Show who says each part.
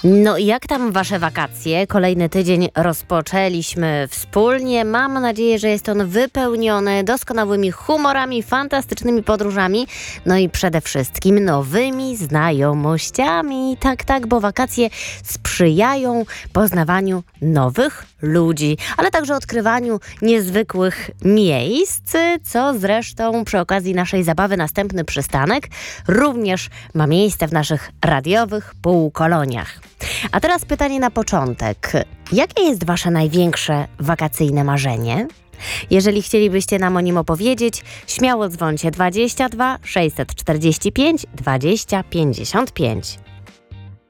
Speaker 1: No i jak tam wasze wakacje? Kolejny tydzień rozpoczęliśmy wspólnie. Mam nadzieję, że jest on wypełniony doskonałymi humorami, fantastycznymi podróżami, no i przede wszystkim nowymi znajomościami. Tak, bo wakacje sprzyjają poznawaniu nowych ludzi, ale także odkrywaniu niezwykłych miejsc, co zresztą przy okazji naszej zabawy Następny Przystanek również ma miejsce w naszych radiowych półkoloniach. A teraz pytanie na początek. Jakie jest wasze największe wakacyjne marzenie? Jeżeli chcielibyście nam o nim opowiedzieć, śmiało dzwońcie 22 645 20 55.